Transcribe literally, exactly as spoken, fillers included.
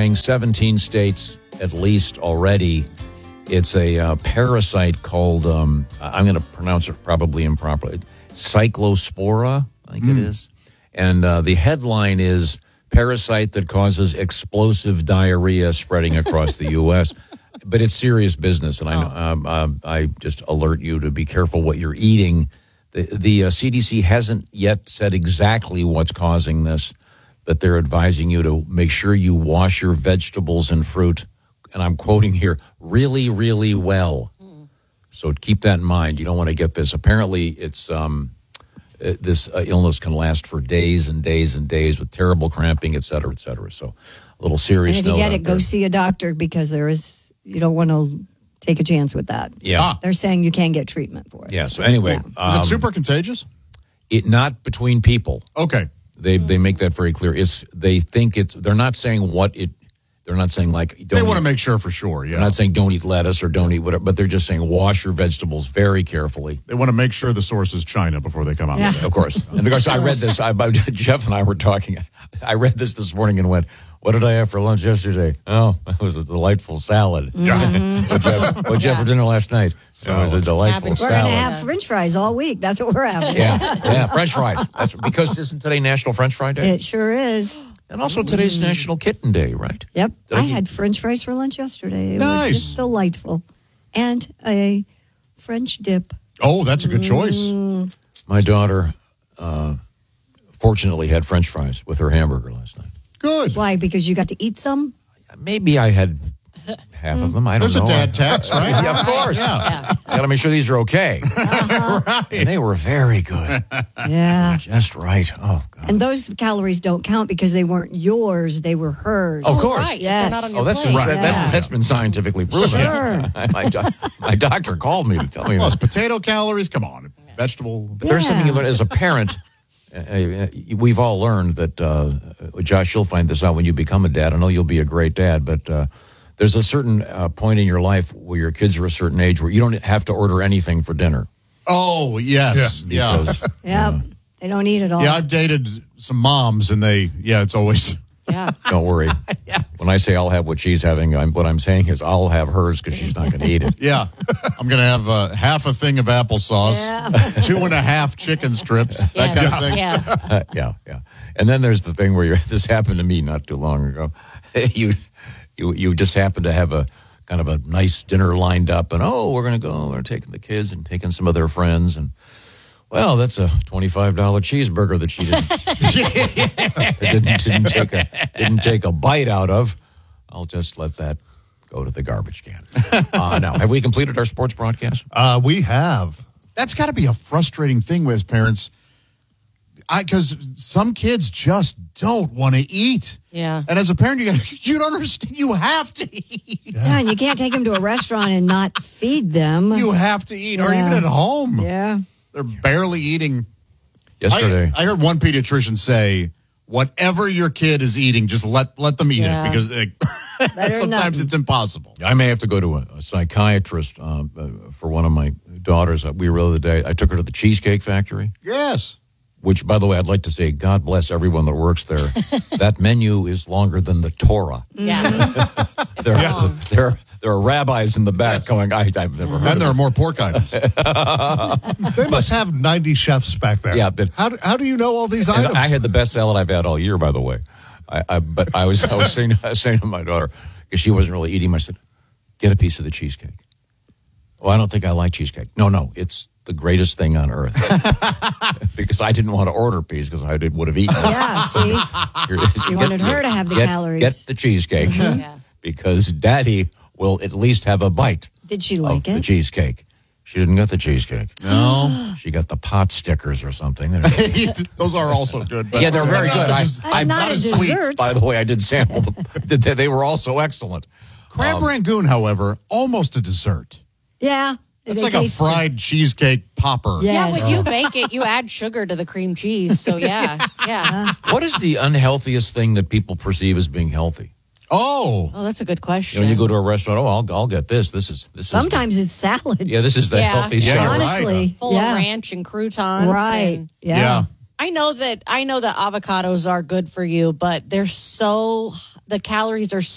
saying seventeen states at least already. It's a uh, parasite called, um, I'm going to pronounce it probably improperly, Cyclospora, I think mm. it is. And uh, the headline is, parasite that causes explosive diarrhea spreading across the U S But it's serious business, and I know, um, um, I just alert you to be careful what you're eating. The, the uh, C D C hasn't yet said exactly what's causing this, but they're advising you to make sure you wash your vegetables and fruit, and I'm quoting here, really, really well. Mm. So keep that in mind. You don't want to get this. Apparently, it's um, it, this uh, illness can last for days and days and days with terrible cramping, et cetera, et cetera. So a little serious note. And if you get it, there. go see a doctor because there is... You don't want to take a chance with that. Yeah. Ah. They're saying you can't get treatment for it. Yeah, so anyway. Yeah. Um, Is it super contagious? It not between people. Okay. They they make that very clear. It's they think it's they're not saying what it they're not saying like don't They want to eat, make sure for sure, yeah. They're not saying don't eat lettuce or don't eat whatever, but they're just saying wash your vegetables very carefully. They want to make sure the source is China before they come out Yeah. with it. Of course. And because I read this, I, Jeff and I were talking. I read this this morning and went, what did I have for lunch yesterday? Oh, it was a delightful salad. Yeah. What'd you have, what'd you have for dinner last night? Salad. It was a delightful We're salad. going to have French fries all week. That's what we're having. Yeah, yeah, French fries. That's because isn't today National French Fry Day? It sure is. And also today's National Kitten Day, right? Yep. Did I, I had French fries for lunch yesterday. It Nice. was just delightful. And a French dip. Oh, that's a good choice. Mm. My daughter, uh, fortunately, had French fries with her hamburger last night. Good. Why? Because you got to eat some? Maybe I had half of them. I don't There's know. a dad tax, right? Yeah, of course. Yeah. Got to make sure these are okay. Right. And they were very good. Yeah. Just right. Oh, God. And those calories don't count because they weren't yours, they were hers. Of course. Right. Yes. They're not on your Oh, that's plate. that, that's Yeah. that's been scientifically proven. Sure. my, do- my doctor called me to tell me Plus, that. potato calories, come on. Vegetable. But there's something you learn as a parent. Uh, uh, we've all learned that, uh, Josh, you'll find this out when you become a dad. I know you'll be a great dad, but uh, there's a certain uh, point in your life where your kids are a certain age where you don't have to order anything for dinner. Oh, yes. Yeah. Because, Yep. uh, They don't eat it all. Yeah, I've dated some moms, and they, yeah, it's always... Yeah. don't worry. When I say I'll have what she's having, I'm, what I'm saying is I'll have hers because she's not going to eat it. Yeah. I'm going to have uh, half a thing of applesauce, Yeah. two and a half chicken strips, that Yeah. kind of thing. Yeah. Uh, yeah, yeah. And then there's the thing where you're, this happened to me not too long ago. you, you, you just happen to have a kind of a nice dinner lined up, and oh, we're going to go. We're taking the kids and taking some of their friends, and well, that's a twenty-five dollars cheeseburger that she didn't didn't, didn't take a didn't take a bite out of. I'll just let that go to the garbage can. Uh, now, have we completed our sports broadcast? Uh, we have. That's got to be a frustrating thing with parents. Because some kids just don't want to eat. Yeah. And as a parent, you gotta, you don't understand. You have to eat. Yeah, and you can't take them to a restaurant and not feed them. You have to eat, or Yeah. even at home. Yeah. They're barely eating. Yesterday. I, I heard one pediatrician say, whatever your kid is eating, just let let them eat Yeah. it, because it, sometimes nothing. it's impossible. I may have to go to a, a psychiatrist uh, uh, for one of my daughters. Uh, We were the other day. I took her to the Cheesecake Factory, Yes. which, by the way, I'd like to say, God bless everyone that works there. That menu is longer than the Torah. Yeah. There, long. there, there are rabbis in the back going, I, I've never heard And there of are more pork items. They must have ninety chefs back there. Yeah, but- how do, how do you know all these And items? I had the best salad I've had all year, by the way. I, I, but I was, I was saying, I was saying to my daughter, because she wasn't really eating much, I said, get a piece of the cheesecake. Well, I don't think I like cheesecake. No, no, it's the greatest thing on earth. Because I didn't want to order a piece because I did, would have eaten it. Yeah, see? Here it is. You wanted her to have the get, calories. Get the cheesecake Yeah. because Daddy will at least have a bite Did she of like the it? cheesecake. She didn't get the cheesecake. No. She got the pot stickers or something. Those are also good. But Yeah, they're very good. I, That's I'm not a as sweet. dessert. By the way, I did sample them. They they were also excellent. Crab rangoon, however, almost a dessert. Yeah. It's they like a taste fried cheesecake popper. Yeah. Yeah, Yes. when you bake it, you add sugar to the cream cheese. So, yeah. Yeah. What is the unhealthiest thing that people perceive as being healthy? Oh. Oh, that's a good You question. know, you go to a restaurant. Oh, I'll I'll get this. This is this is the- Sometimes it's salad. yeah, this is the Yeah. healthy Yeah, salad. right. Honestly. Full yeah. of ranch and croutons. Right. and- Yeah. Yeah. I know that I know that avocados are good for you, but they're so the calories are